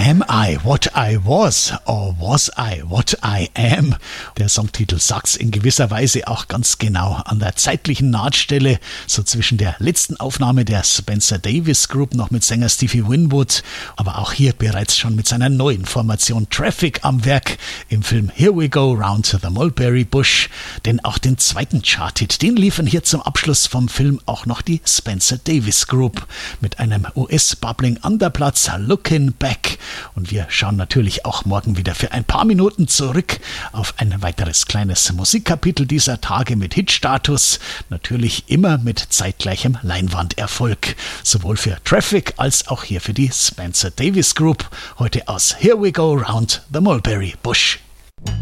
Am I what I was or was I what I am? Der Songtitel sagt's in gewisser Weise auch ganz genau. An der zeitlichen Nahtstelle, so zwischen der letzten Aufnahme der Spencer Davis Group noch mit Sänger Stevie Winwood, aber auch hier bereits schon mit seiner neuen Formation Traffic am Werk im Film Here We Go Round the Mulberry Bush. Denn auch den zweiten Charthit, den liefern hier zum Abschluss vom Film auch noch die Spencer Davis Group mit einem US-Bubbling Underplatz Looking Back. Und wir schauen natürlich auch morgen wieder für ein paar Minuten zurück auf ein weiteres kleines Musikkapitel dieser Tage mit Hitstatus. Natürlich immer mit zeitgleichem Leinwanderfolg. Sowohl für Traffic als auch hier für die Spencer Davis Group. Heute aus Here We Go Round the Mulberry Bush.